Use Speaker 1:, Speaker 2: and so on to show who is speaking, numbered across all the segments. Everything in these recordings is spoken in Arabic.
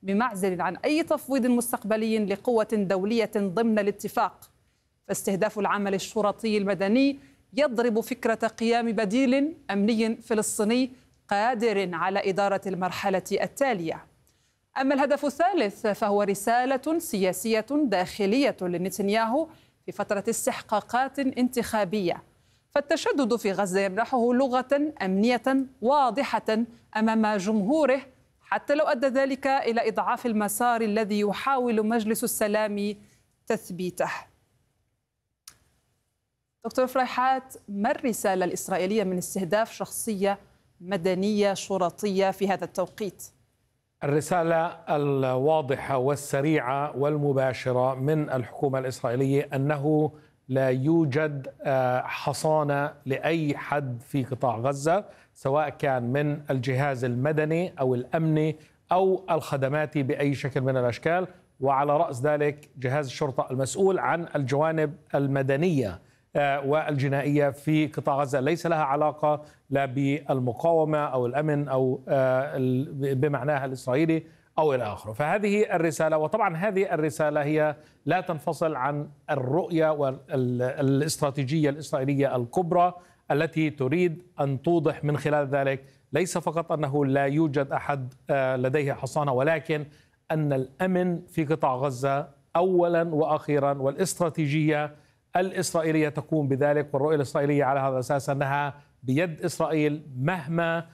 Speaker 1: بمعزل عن أي تفويض مستقبلي لقوة دولية ضمن الاتفاق. فاستهداف العمل الشرطي المدني يضرب فكرة قيام بديل أمني فلسطيني قادر على إدارة المرحلة التالية. أما الهدف الثالث فهو رسالة سياسية داخلية لنتنياهو في فترة استحقاقات انتخابية. فالتشدد في غزة يمنحه لغة أمنية واضحة أمام جمهوره، حتى لو أدى ذلك إلى إضعاف المسار الذي يحاول مجلس السلام تثبيته. دكتور فريحات، ما الرسالة الإسرائيلية من استهداف شخصية مدنية شرطية في هذا التوقيت؟
Speaker 2: الرسالة الواضحة والسريعة والمباشرة من الحكومة الإسرائيلية أنه لا يوجد حصانة لأي حد في قطاع غزة، سواء كان من الجهاز المدني أو الأمني أو الخدماتي بأي شكل من الأشكال، وعلى رأس ذلك جهاز الشرطة المسؤول عن الجوانب المدنية والجنائية في قطاع غزة. ليس لها علاقة لا بالمقاومة أو الأمن أو بمعناها الإسرائيلي أو إلى آخره. فهذه الرسالة، وطبعا هذه الرسالة هي لا تنفصل عن الرؤية والاستراتيجية الإسرائيلية الكبرى التي تريد أن توضح من خلال ذلك ليس فقط أنه لا يوجد أحد لديه حصانة، ولكن أن الأمن في قطاع غزة أولا وأخيرا، والاستراتيجية الإسرائيلية تقوم بذلك، والرؤية الإسرائيلية على هذا الأساس أنها بيد إسرائيل مهما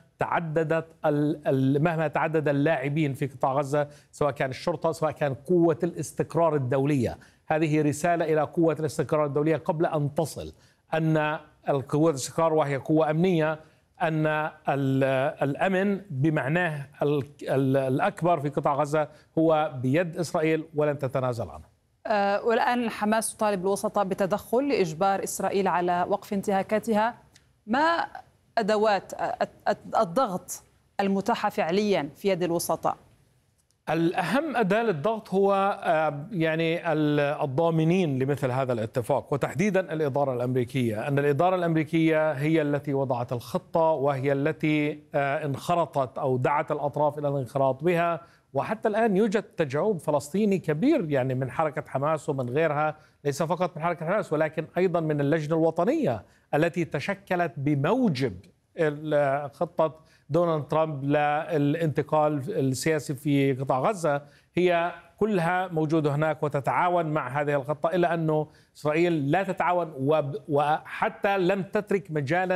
Speaker 2: تعدد اللاعبين في قطاع غزة، سواء كان الشرطة سواء كان قوة الاستقرار الدولية. هذه رسالة إلى قوة الاستقرار الدولية قبل أن تصل أن القوة الاستقرار وهي قوة أمنية، أن الأمن بمعناه الأكبر في قطاع غزة هو بيد إسرائيل ولن تتنازل عنه.
Speaker 1: والآن حماس تطالب الوسطاء بتدخل لإجبار إسرائيل على وقف انتهاكاتها. ما أدوات الضغط المتاحة فعليا في يد الوسطاء؟
Speaker 2: الأهم أداة للضغط هو يعني الضامنين لمثل هذا الاتفاق، وتحديدا الإدارة الأمريكية. أن الإدارة الأمريكية هي التي وضعت الخطة، وهي التي انخرطت أو دعت الأطراف إلى الانخراط بها. وحتى الآن يوجد تجاوب فلسطيني كبير يعني من حركة حماس ومن غيرها، ليس فقط من حركة حماس ولكن أيضا من اللجنة الوطنية التي تشكلت بموجب خطة دونالد ترامب للانتقال السياسي في قطاع غزة. هي كلها موجودة هناك وتتعاون مع هذه الخطة، إلا أنه إسرائيل لا تتعاون وحتى لم تترك مجالا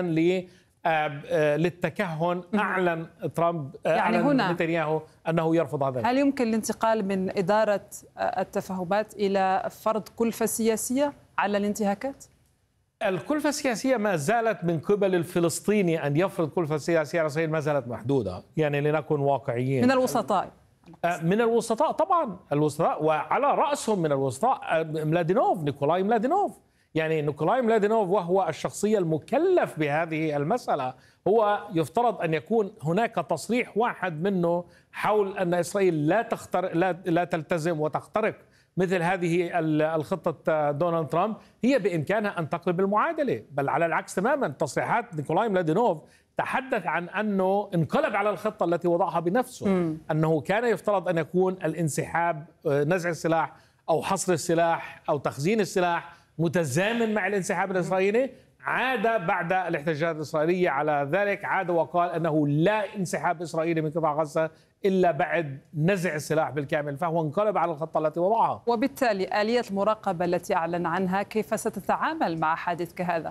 Speaker 2: للتكهن. أعلن ترامب
Speaker 1: يعني هنا
Speaker 2: نتنياهو أنه يرفض هذا.
Speaker 1: هل يمكن الانتقال من إدارة التفاهمات إلى فرض كلفة سياسية على الانتهاكات؟
Speaker 2: الكلفة السياسية ما زالت من قبل الفلسطيني أن يفرض كلفة سياسية على إسرائيل ما زالت محدودة، يعني لنكن واقعيين.
Speaker 1: من الوسطاء؟
Speaker 2: من الوسطاء طبعا، الوسطاء، وعلى رأسهم من الوسطاء نيكولاي ملادينوف. يعني نيكولاي ملادينوف وهو الشخصية المكلف بهذه المسألة، هو يفترض أن يكون هناك تصريح واحد منه حول أن إسرائيل لا تلتزم وتخترق مثل هذه الخطة دونالد ترامب. هي بإمكانها أن تقلب المعادلة، بل على العكس تماما. تصريحات نيكولاي ملادينوف تحدث عن أنه انقلب على الخطة التي وضعها بنفسه، أنه كان يفترض أن يكون الانسحاب، نزع السلاح أو حصر السلاح أو تخزين السلاح متزامن مع الانسحاب الإسرائيلي. عاد بعد الاحتجاجات الإسرائيلية على ذلك، عاد وقال أنه لا انسحاب إسرائيلي من قطاع غزة إلا بعد نزع السلاح بالكامل، فهو انقلب على الخطة التي وضعها.
Speaker 1: وبالتالي آلية المراقبة التي أعلن عنها كيف ستتعامل مع حادث كهذا؟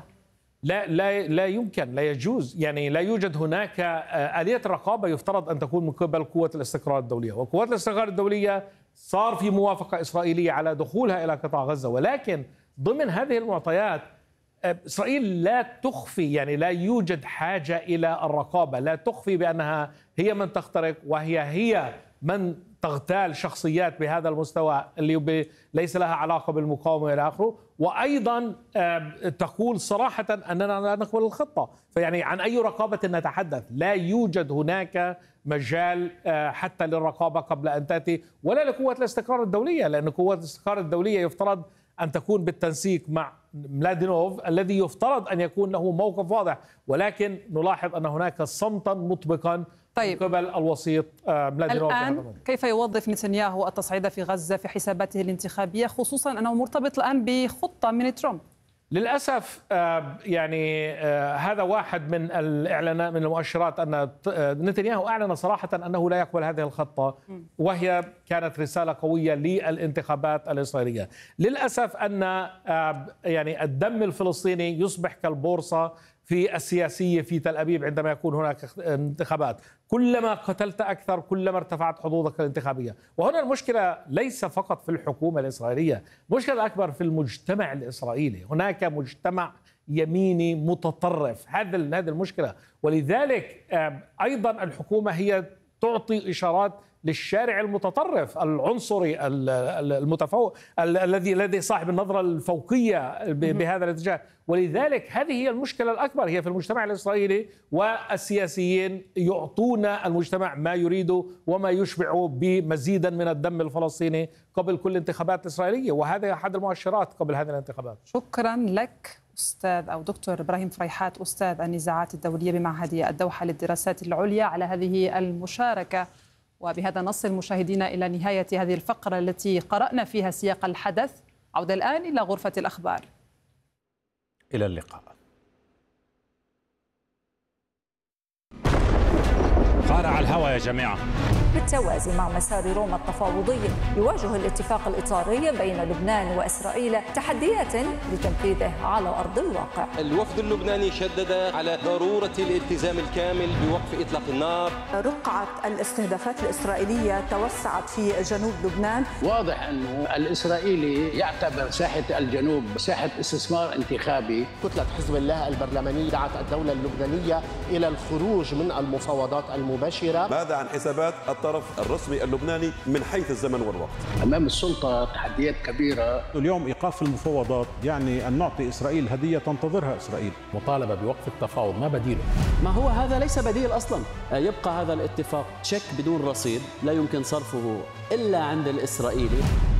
Speaker 2: لا يمكن، لا يجوز. يعني لا يوجد هناك آلية الرقابة يفترض أن تكون من قبل قوة الاستقرار الدولية، وقوات الاستقرار الدولية صار في موافقة إسرائيلية على دخولها إلى قطاع غزة، ولكن ضمن هذه المعطيات إسرائيل لا تخفي، يعني لا يوجد حاجة إلى الرقابة، لا تخفي بأنها هي من تخترق وهي من تغتال شخصيات بهذا المستوى اللي ليس لها علاقة بالمقاومة إلى آخره. وأيضا تقول صراحة أننا لا نقبل الخطة. فيعني عن أي رقابة نتحدث؟ لا يوجد هناك مجال حتى للرقابة قبل أن تأتي، ولا لقوة الاستقرار الدولية، لأن قوة الاستقرار الدولية يفترض أن تكون بالتنسيق مع ملادينوف الذي يفترض أن يكون له موقف واضح، ولكن نلاحظ أن هناك صمتا مطبقا
Speaker 1: طيب
Speaker 2: من قبل الوسيط فلاديمير
Speaker 1: الآن كيف يوظف نتنياهو التصعيد في غزة في حساباته الانتخابية، خصوصا أنه مرتبط الآن بخطة من ترامب؟
Speaker 2: للأسف يعني هذا واحد من الإعلانات، من المؤشرات أن نتنياهو أعلن صراحة أنه لا يقبل هذه الخطة، وهي كانت رسالة قوية للانتخابات الإسرائيلية. للأسف أن يعني الدم الفلسطيني يصبح كالبورصة في السياسية في تل أبيب عندما يكون هناك انتخابات، كلما قتلت أكثر كلما ارتفعت حظوظك الانتخابية. وهنا المشكلة ليس فقط في الحكومة الإسرائيلية، المشكلة الأكبر في المجتمع الإسرائيلي. هناك مجتمع يميني متطرف، هذه المشكلة. ولذلك أيضا الحكومة هي تعطي إشارات للشارع المتطرف العنصري المتفوق الذي صاحب النظرة الفوقية بهذا الاتجاه. ولذلك هذه هي المشكلة الأكبر، هي في المجتمع الإسرائيلي، والسياسيين يعطون المجتمع ما يريده وما يشبع بمزيدا من الدم الفلسطيني قبل كل انتخابات إسرائيلية، وهذا أحد المؤشرات قبل هذه الانتخابات.
Speaker 1: شكرا لك أستاذ أو دكتور إبراهيم فريحات، أستاذ النزاعات الدولية بمعهد الدوحة للدراسات العليا، على هذه المشاركة. وبهذا نصل مشاهدينا إلى نهاية هذه الفقرة التي قرأنا فيها سياق الحدث. عودة الآن إلى غرفة الأخبار.
Speaker 3: إلى اللقاء. قارع الهوى يا جماعة.
Speaker 4: بالتوازي مع مسار روما التفاوضي، يواجه الاتفاق الإطاري بين لبنان وإسرائيل تحديات لتنفيذه على أرض الواقع.
Speaker 5: الوفد اللبناني شدد على ضرورة الالتزام الكامل بوقف إطلاق النار.
Speaker 6: رقعة الاستهدافات الإسرائيلية توسعت في جنوب لبنان.
Speaker 7: واضح أنه الإسرائيلي يعتبر ساحة الجنوب ساحة استثمار انتخابي.
Speaker 8: كتلة حزب الله البرلمانية دعت الدولة اللبنانية إلى الخروج من المفاوضات المباشرة.
Speaker 9: ماذا عن حسابات الطرف الرسمي اللبناني من حيث الزمن والوقت؟
Speaker 7: أمام السلطة تحديات كبيرة.
Speaker 10: اليوم إيقاف المفاوضات يعني أن نعطي إسرائيل هدية تنتظرها إسرائيل.
Speaker 3: مطالبة بوقف التفاوض، ما بديله؟
Speaker 11: ما هو هذا ليس بديل أصلا. يبقى هذا الاتفاق تشيك بدون رصيد لا يمكن صرفه إلا عند الإسرائيلي.